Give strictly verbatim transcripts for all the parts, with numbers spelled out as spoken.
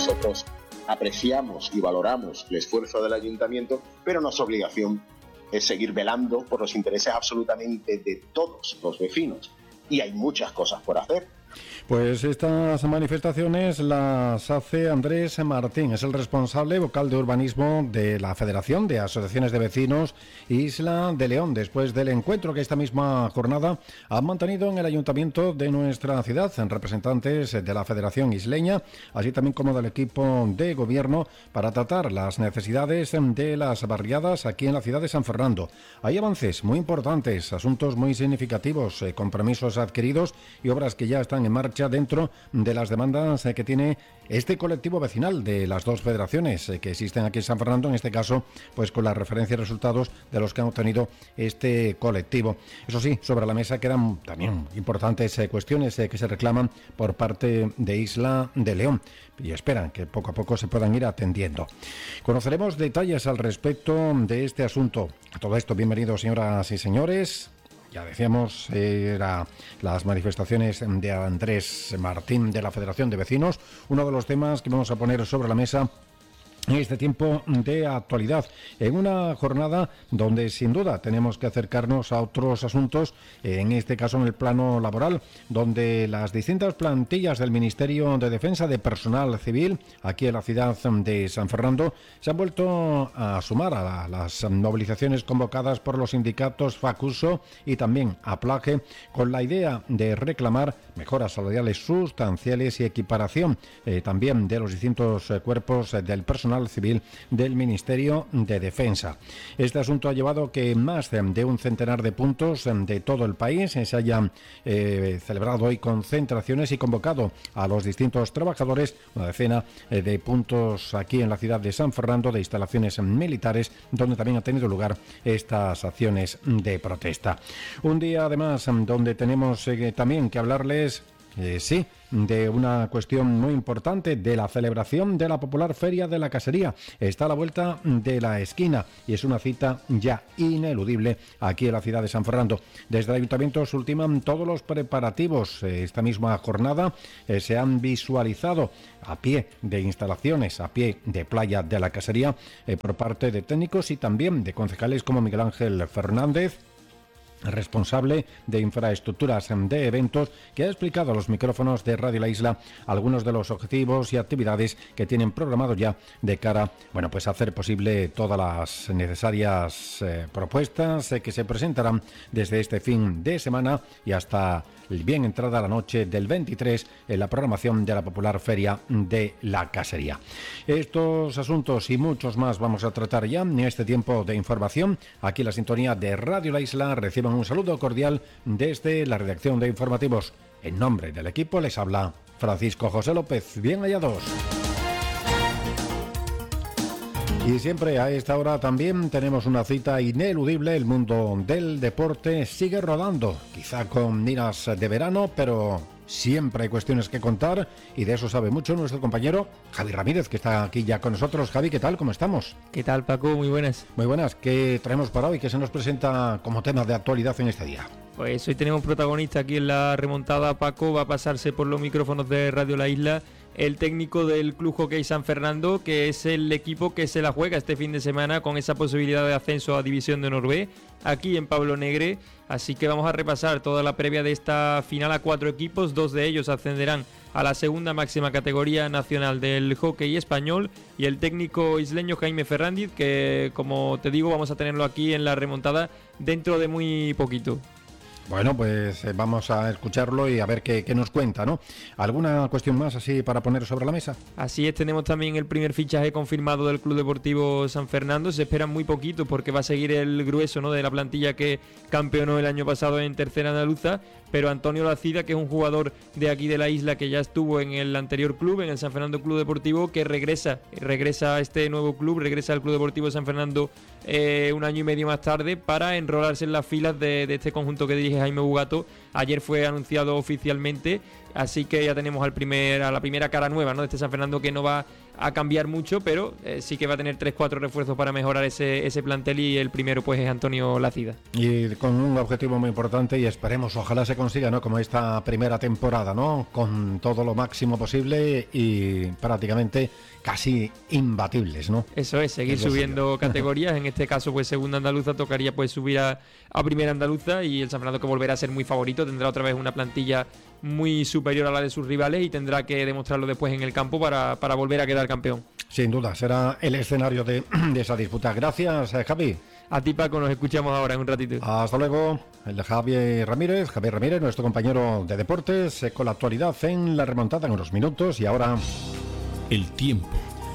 nosotros apreciamos y valoramos el esfuerzo del ayuntamiento, pero nuestra obligación es seguir velando por los intereses absolutamente de todos los vecinos. Y hay muchas cosas por hacer. Pues estas manifestaciones las hace Andrés Martín, es el responsable vocal de urbanismo de la Federación de Asociaciones de Vecinos Isla de León, después del encuentro que esta misma jornada han mantenido en el ayuntamiento de nuestra ciudad, en representantes de la Federación Isleña, así también como del equipo de gobierno, para tratar las necesidades de las barriadas aquí en la ciudad de San Fernando. Hay avances muy importantes, asuntos muy significativos, eh, compromisos adquiridos y obras que ya están en marcha dentro de las demandas que tiene este colectivo vecinal de las dos federaciones que existen aquí en San Fernando, en este caso pues con la referencia y resultados de los que han obtenido este colectivo. Eso sí, sobre la mesa quedan también importantes eh, cuestiones eh, que se reclaman por parte de Isla de León y esperan que poco a poco se puedan ir atendiendo. Conoceremos detalles al respecto de este asunto. A todo esto, bienvenidos señoras y señores. Ya decíamos, eh, era las manifestaciones de Andrés Martín de la Federación de Vecinos, uno de los temas que vamos a poner sobre la mesa en este tiempo de actualidad, en una jornada donde sin duda tenemos que acercarnos a otros asuntos, en este caso en el plano laboral, donde las distintas plantillas del Ministerio de Defensa de Personal Civil, aquí en la ciudad de San Fernando, se han vuelto a sumar a las movilizaciones convocadas por los sindicatos FACUSO y también APLAGE, con la idea de reclamar mejoras salariales sustanciales y equiparación eh, también de los distintos eh, cuerpos eh, del personal civil del Ministerio de Defensa. Este asunto ha llevado que más de un centenar de puntos de todo el país se hayan eh, celebrado hoy concentraciones y convocado a los distintos trabajadores, una decena eh, de puntos aquí en la ciudad de San Fernando, de instalaciones militares, donde también ha tenido lugar estas acciones de protesta. Un día además donde tenemos eh, también que hablarles Eh, sí, de una cuestión muy importante, de la celebración de la popular Feria de la Casería. Está a la vuelta de la esquina y es una cita ya ineludible aquí en la ciudad de San Fernando. Desde el ayuntamiento se ultiman todos los preparativos. Eh, esta misma jornada eh, se han visualizado a pie de instalaciones, a pie de playa de la Casería, eh, por parte de técnicos y también de concejales como Miguel Ángel Fernández, responsable de infraestructuras de eventos, que ha explicado a los micrófonos de Radio La Isla algunos de los objetivos y actividades que tienen programado ya de cara, bueno, pues a hacer posible todas las necesarias eh, propuestas eh, que se presentarán desde este fin de semana y hasta bien entrada la noche del veintitrés en la programación de la popular Feria de la Casería. Estos asuntos y muchos más vamos a tratar ya en este tiempo de información. Aquí en la sintonía de Radio La Isla reciban un saludo cordial desde la redacción de informativos. En nombre del equipo les habla Francisco José López. Bien hallados. Y siempre a esta hora también tenemos una cita ineludible. El mundo del deporte sigue rodando, quizá con miras de verano, pero siempre hay cuestiones que contar y de eso sabe mucho nuestro compañero Javi Ramírez, que está aquí ya con nosotros. Javi, ¿qué tal? ¿Cómo estamos? ¿Qué tal, Paco? Muy buenas. Muy buenas. ¿Qué traemos para hoy? ¿Qué se nos presenta como tema de actualidad en este día? Pues hoy tenemos protagonista aquí en la remontada. Paco va a pasarse por los micrófonos de Radio La Isla el técnico del Club Hockey San Fernando, que es el equipo que se la juega este fin de semana con esa posibilidad de ascenso a División de Honor B aquí en Pablo Negre. Así que vamos a repasar toda la previa de esta final a cuatro equipos. Dos de ellos ascenderán a la segunda máxima categoría nacional del hockey español, y el técnico isleño Jaime Fernández, que como te digo vamos a tenerlo aquí en la remontada dentro de muy poquito. Bueno, pues eh, vamos a escucharlo y a ver qué, qué nos cuenta, ¿no? ¿Alguna cuestión más así para poner sobre la mesa? Así es, tenemos también el primer fichaje confirmado del Club Deportivo San Fernando. Se espera muy poquito porque va a seguir el grueso, ¿no?, de la plantilla que campeonó el año pasado en Tercera Andaluza, pero Antonio Lacida, que es un jugador de aquí de la isla que ya estuvo en el anterior club, en el San Fernando Club Deportivo, que regresa, regresa a este nuevo club, regresa al Club Deportivo San Fernando eh, un año y medio más tarde para enrolarse en las filas de, de este conjunto que dirige Jaime Bugato. Ayer fue anunciado oficialmente, así que ya tenemos al primer, a la primera cara nueva, ¿no?, de este San Fernando, que no va a cambiar mucho, pero eh, sí que va a tener tres cuatro refuerzos para mejorar ese, ese plantel, y el primero pues es Antonio Lacida. Y con un objetivo muy importante, y esperemos, ojalá se consiga, ¿no?, como esta primera temporada, ¿no?, con todo lo máximo posible y prácticamente casi imbatibles, ¿no? Eso es, seguir Eso subiendo sí. categorías. En este caso, pues segunda andaluza, tocaría pues subir a, a primera andaluza, y el San Fernando, que volverá a ser muy favorito, tendrá otra vez una plantilla muy superior a la de sus rivales y tendrá que demostrarlo después en el campo para, para volver a quedar campeón. Sin duda, será el escenario de, de esa disputa. Gracias, Javi. A ti, Paco, nos escuchamos ahora en un ratito. Hasta luego. El de Javier Ramírez, Javier Ramírez, nuestro compañero de deportes, con la actualidad en la remontada en unos minutos. Y ahora el tiempo.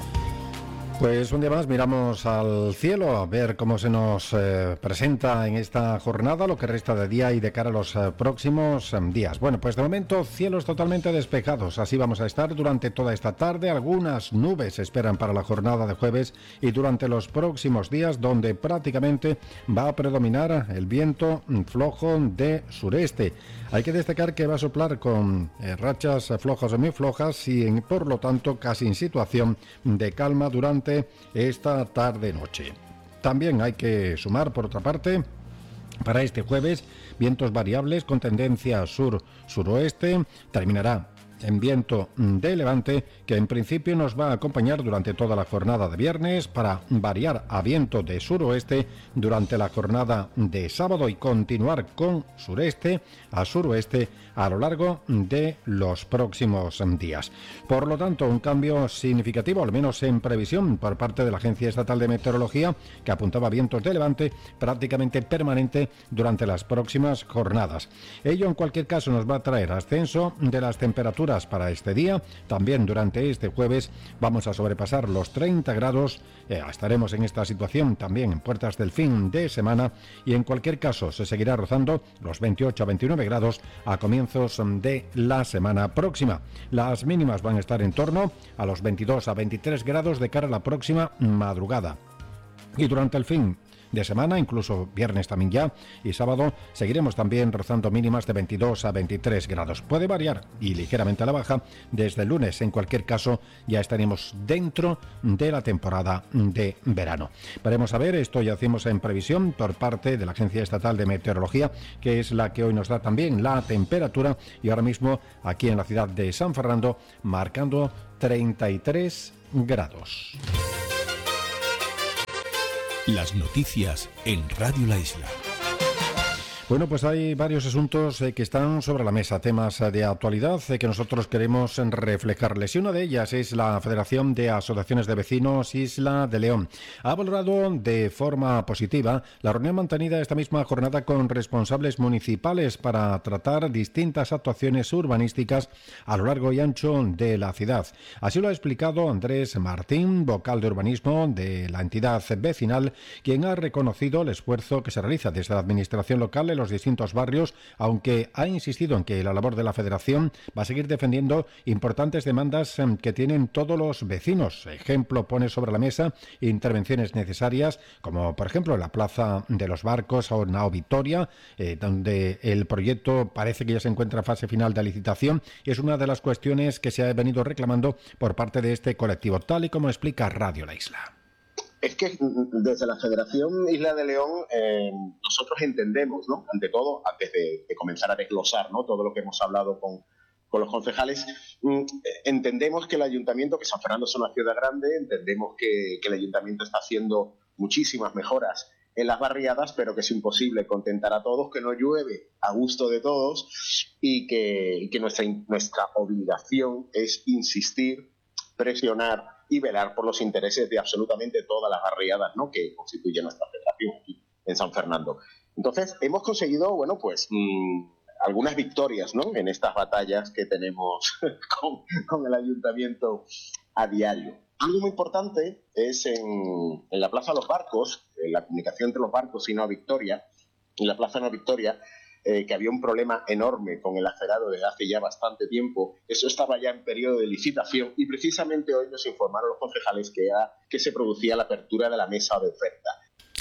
Pues un día más miramos al cielo a ver cómo se nos eh, presenta en esta jornada lo que resta de día y de cara a los eh, próximos eh, días. Bueno, pues de momento cielos totalmente despejados, así vamos a estar durante toda esta tarde. Algunas nubes se esperan para la jornada de jueves y durante los próximos días, donde prácticamente va a predominar el viento flojo de sureste. Hay que destacar que va a soplar con eh, rachas flojas o muy flojas y en, por lo tanto casi en situación de calma durante esta tarde-noche. También hay que sumar, por otra parte, para este jueves, vientos variables con tendencia sur-suroeste. Terminará en viento de levante, que en principio nos va a acompañar durante toda la jornada de viernes, para variar a viento de suroeste durante la jornada de sábado y continuar con sureste a suroeste a lo largo de los próximos días. Por lo tanto, un cambio significativo, al menos en previsión, por parte de la Agencia Estatal de Meteorología, que apuntaba vientos de levante prácticamente permanente durante las próximas jornadas. Ello, en cualquier caso, nos va a traer ascenso de las temperaturas para este día. También durante este jueves vamos a sobrepasar los treinta grados. Eh, estaremos en esta situación también en puertas del fin de semana, y en cualquier caso se seguirá rozando los veintiocho a veintinueve grados a comienzos de la semana próxima. Las mínimas van a estar en torno a los veintidós a veintitrés grados de cara a la próxima madrugada. Y durante el fin de semana, incluso viernes también ya, y sábado, seguiremos también rozando mínimas de veintidós a veintitrés grados. Puede variar y ligeramente a la baja desde el lunes. En cualquier caso, ya estaremos dentro de la temporada de verano. Veremos a ver, esto ya hacemos en previsión por parte de la Agencia Estatal de Meteorología, que es la que hoy nos da también la temperatura, y ahora mismo aquí en la ciudad de San Fernando marcando treinta y tres grados. Las noticias en Radio La Isla. Bueno, pues hay varios asuntos eh, que están sobre la mesa, temas eh, de actualidad eh, que nosotros queremos reflejarles. Y una de ellas es la Federación de Asociaciones de Vecinos Isla de León. Ha valorado de forma positiva la reunión mantenida esta misma jornada con responsables municipales para tratar distintas actuaciones urbanísticas a lo largo y ancho de la ciudad. Así lo ha explicado Andrés Martín, vocal de urbanismo de la entidad vecinal, quien ha reconocido el esfuerzo que se realiza desde la administración local en los distintos barrios, aunque ha insistido en que la labor de la Federación va a seguir defendiendo importantes demandas que tienen todos los vecinos. Ejemplo, pone sobre la mesa intervenciones necesarias, como por ejemplo la Plaza de los Barcos o Nao Victoria, eh, donde el proyecto parece que ya se encuentra en fase final de licitación, y es una de las cuestiones que se ha venido reclamando por parte de este colectivo, tal y como explica Radio La Isla. Es que desde la Federación Isla de León eh, nosotros entendemos, ¿no?, ante todo, antes de, de comenzar a desglosar, ¿no?, todo lo que hemos hablado con, con los concejales, mm, entendemos que el Ayuntamiento, que San Fernando es una ciudad grande, entendemos que, que el Ayuntamiento está haciendo muchísimas mejoras en las barriadas, pero que es imposible contentar a todos, que no llueve a gusto de todos, y que, y que nuestra, nuestra obligación es insistir, presionar y velar por los intereses de absolutamente todas las barriadas, ¿no?, que constituye nuestra federación aquí en San Fernando. Entonces, hemos conseguido, bueno, pues mmm, algunas victorias, ¿no?, en estas batallas que tenemos con, con el ayuntamiento a diario. Algo muy importante es en, en la Plaza de los Barcos, en la comunicación entre los barcos y Nao Victoria, en la Plaza Nao Victoria, Eh, que había un problema enorme con el acerado desde hace ya bastante tiempo. Eso estaba ya en periodo de licitación, y precisamente hoy nos informaron los concejales que, ha, que se producía la apertura de la mesa de oferta.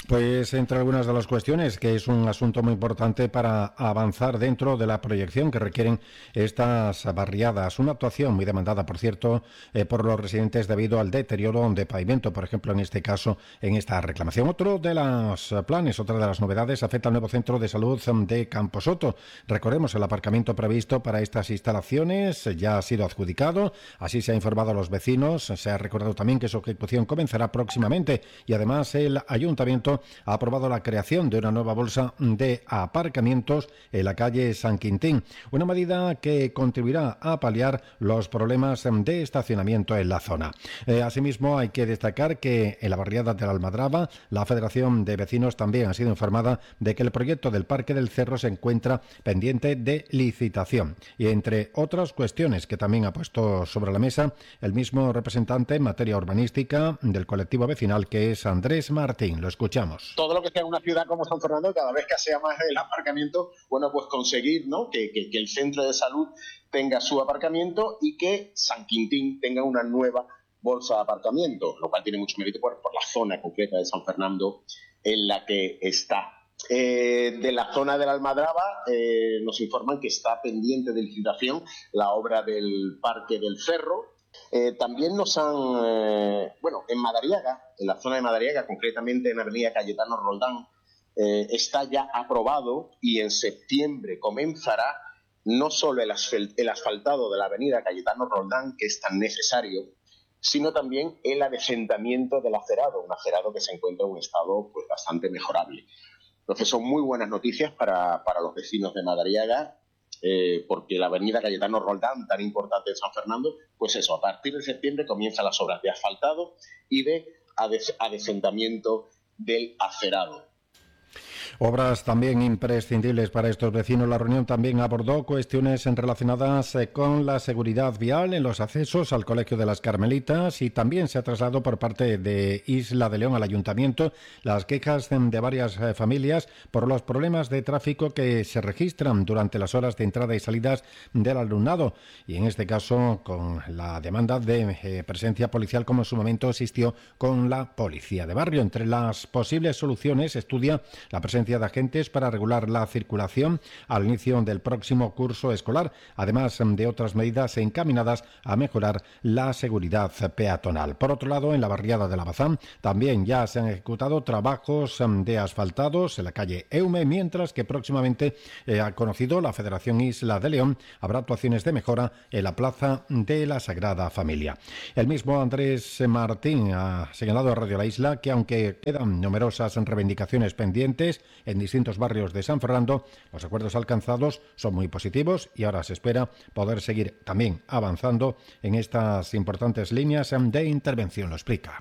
Pues entre algunas de las cuestiones, que es un asunto muy importante para avanzar dentro de la proyección que requieren estas barriadas. Una actuación muy demandada, por cierto, eh, por los residentes debido al deterioro de pavimento, por ejemplo, en este caso, en esta reclamación. Otro de los planes, otra de las novedades, afecta al nuevo centro de salud de Camposoto. Recordemos, el aparcamiento previsto para estas instalaciones ya ha sido adjudicado, así se ha informado a los vecinos. Se ha recordado también que su ejecución comenzará próximamente y además el ayuntamiento ha aprobado la creación de una nueva bolsa de aparcamientos en la calle San Quintín, una medida que contribuirá a paliar los problemas de estacionamiento en la zona. Eh, asimismo, hay que destacar que en la barriada de la Almadraba, la Federación de Vecinos también ha sido informada de que el proyecto del Parque del Cerro se encuentra pendiente de licitación. Y entre otras cuestiones que también ha puesto sobre la mesa el mismo representante en materia urbanística del colectivo vecinal, que es Andrés Martín. Lo escuchamos. Todo lo que sea una ciudad como San Fernando, cada vez que sea más el aparcamiento, bueno, pues conseguir, ¿no?, que, que, que el centro de salud tenga su aparcamiento y que San Quintín tenga una nueva bolsa de aparcamiento, lo cual tiene mucho mérito por, por la zona concreta de San Fernando en la que está. Eh, de la zona de la Almadraba eh, nos informan que está pendiente de licitación la obra del Parque del Cerro. Eh, también nos han, eh, bueno, en Madariaga, en la zona de Madariaga, concretamente en Avenida Cayetano Roldán, eh, está ya aprobado y en septiembre comenzará no solo el, asfalt- el asfaltado de la Avenida Cayetano Roldán, que es tan necesario, sino también el adecentamiento del acerado, un acerado que se encuentra en un estado pues bastante mejorable. Entonces son muy buenas noticias para, para los vecinos de Madariaga, Eh, porque la avenida Cayetano Roldán, tan importante de San Fernando, pues eso, a partir de septiembre comienzan las obras de asfaltado y de adecentamiento del acerado. Obras también imprescindibles para estos vecinos. La reunión también abordó cuestiones relacionadas con la seguridad vial en los accesos al Colegio de las Carmelitas y también se ha trasladado por parte de Isla de León al Ayuntamiento las quejas de varias familias por los problemas de tráfico que se registran durante las horas de entrada y salidas del alumnado y en este caso con la demanda de eh, presencia policial como en su momento existió con la policía de barrio. Entre las posibles soluciones estudia la presencia de agentes para regular la circulación al inicio del próximo curso escolar, además de otras medidas encaminadas a mejorar la seguridad peatonal. Por otro lado, en la barriada de la Bazán también ya se han ejecutado trabajos de asfaltados en la calle Eume, mientras que próximamente eh, ha conocido la Federación Isla de León, habrá actuaciones de mejora en la Plaza de la Sagrada Familia. El mismo Andrés Martín ha señalado a Radio La Isla que aunque quedan numerosas reivindicaciones pendientes en distintos barrios de San Fernando, los acuerdos alcanzados son muy positivos y ahora se espera poder seguir también avanzando en estas importantes líneas de intervención. Lo explica.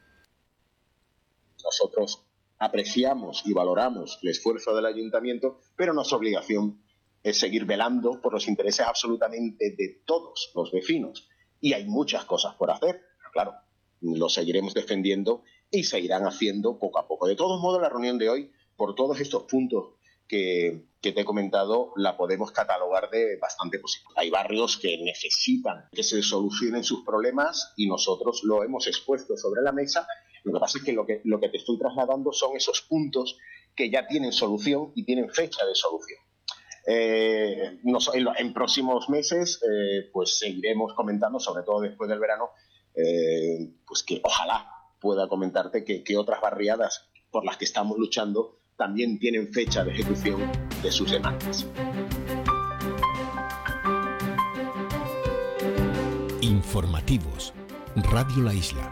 Nosotros apreciamos y valoramos el esfuerzo del ayuntamiento, pero nuestra obligación es seguir velando por los intereses absolutamente de todos los vecinos. Y hay muchas cosas por hacer, claro, lo seguiremos defendiendo y se irán haciendo poco a poco. De todos modos, la reunión de hoy, por todos estos puntos que, que te he comentado, la podemos catalogar de bastante positiva. Hay barrios que necesitan que se solucionen sus problemas y nosotros lo hemos expuesto sobre la mesa. Lo que pasa es que lo que, lo que te estoy trasladando son esos puntos que ya tienen solución y tienen fecha de solución. Eh, nos, en, en próximos meses eh, pues seguiremos comentando, sobre todo después del verano, eh, pues que ojalá pueda comentarte que, que otras barriadas por las que estamos luchando también tienen fecha de ejecución de sus demandas. Informativos. Radio La Isla.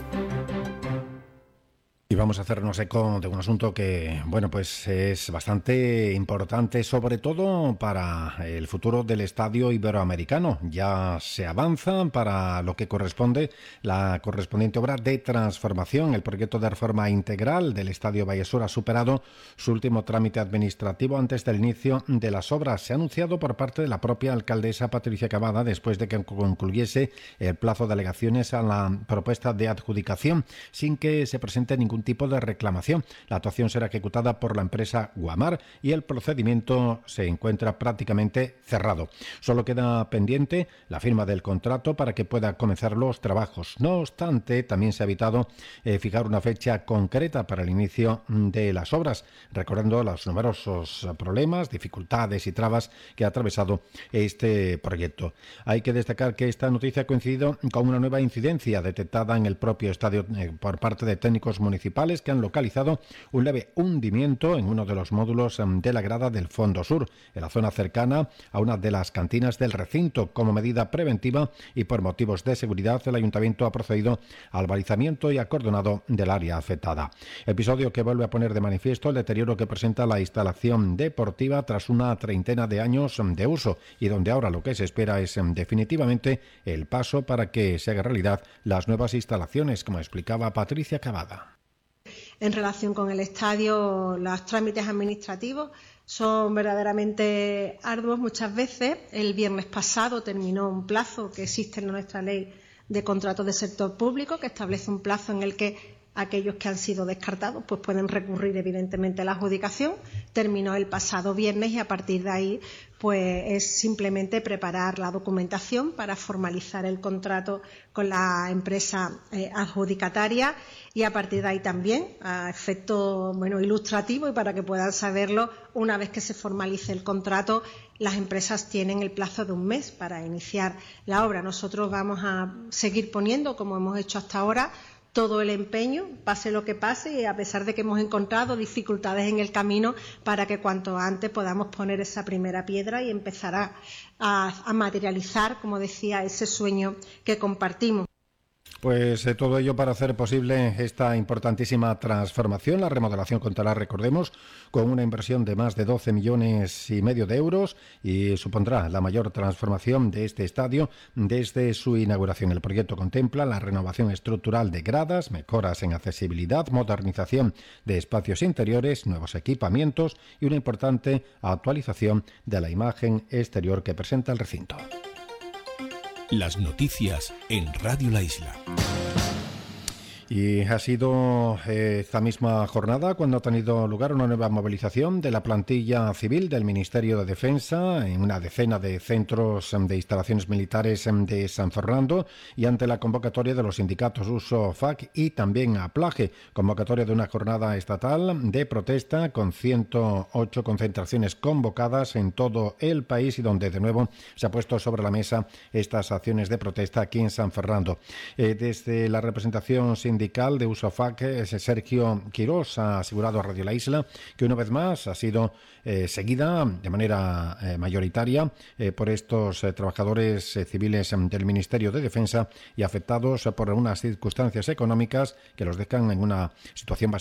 Y vamos a hacernos eco de un asunto que, bueno, pues es bastante importante, sobre todo para el futuro del Estadio Iberoamericano. Ya se avanza para lo que corresponde la correspondiente obra de transformación. El proyecto de reforma integral del Estadio Vallesur ha superado su último trámite administrativo antes del inicio de las obras. Se ha anunciado por parte de la propia alcaldesa Patricia Cavada después de que concluyese el plazo de alegaciones a la propuesta de adjudicación, sin que se presente ningún tipo de reclamación. La actuación será ejecutada por la empresa Guamar y el procedimiento se encuentra prácticamente cerrado. Solo queda pendiente la firma del contrato para que pueda comenzar los trabajos. No obstante, también se ha evitado eh, fijar una fecha concreta para el inicio de las obras, recordando los numerosos problemas, dificultades y trabas que ha atravesado este proyecto. Hay que destacar que esta noticia ha coincidido con una nueva incidencia detectada en el propio estadio eh, por parte de técnicos municipales que han localizado un leve hundimiento en uno de los módulos de la grada del fondo sur, en la zona cercana a una de las cantinas del recinto. Como medida preventiva y por motivos de seguridad, el Ayuntamiento ha procedido al balizamiento y acordonado del área afectada. Episodio que vuelve a poner de manifiesto el deterioro que presenta la instalación deportiva tras una treintena de años de uso y donde ahora lo que se espera es definitivamente el paso para que se haga realidad las nuevas instalaciones, como explicaba Patricia Cavada. En relación con el estadio, los trámites administrativos son verdaderamente arduos muchas veces. El viernes pasado terminó un plazo que existe en nuestra ley de contratos de sector público, que establece un plazo en el que aquellos que han sido descartados pues pueden recurrir evidentemente a la adjudicación. Terminó el pasado viernes y a partir de ahí pues es simplemente preparar la documentación para formalizar el contrato con la empresa eh, adjudicataria y a partir de ahí también, a efecto bueno, ilustrativo y para que puedan saberlo, una vez que se formalice el contrato, las empresas tienen el plazo de un mes para iniciar la obra. Nosotros vamos a seguir poniendo, como hemos hecho hasta ahora, todo el empeño, pase lo que pase, y a pesar de que hemos encontrado dificultades en el camino, para que cuanto antes podamos poner esa primera piedra y empezar a, a, a materializar, como decía, ese sueño que compartimos. Pues eh, todo ello para hacer posible esta importantísima transformación. La remodelación contará, recordemos, con una inversión de más de doce millones y medio de euros y supondrá la mayor transformación de este estadio desde su inauguración. El proyecto contempla la renovación estructural de gradas, mejoras en accesibilidad, modernización de espacios interiores, nuevos equipamientos y una importante actualización de la imagen exterior que presenta el recinto. Las noticias en Radio La Isla. Y ha sido eh, esta misma jornada cuando ha tenido lugar una nueva movilización de la plantilla civil del Ministerio de Defensa en una decena de centros de instalaciones militares de San Fernando y ante la convocatoria de los sindicatos USOFAC y también APLAGE, convocatoria de una jornada estatal de protesta con ciento ocho concentraciones convocadas en todo el país y donde de nuevo se ha puesto sobre la mesa estas acciones de protesta aquí en San Fernando. Eh, desde la representación sindical sindical de USOFAC, Sergio Quirós, ha asegurado a Radio La Isla que una vez más ha sido eh, seguida de manera eh, mayoritaria eh, por estos eh, trabajadores eh, civiles eh, del Ministerio de Defensa y afectados eh, por unas circunstancias económicas que los dejan en una situación bastante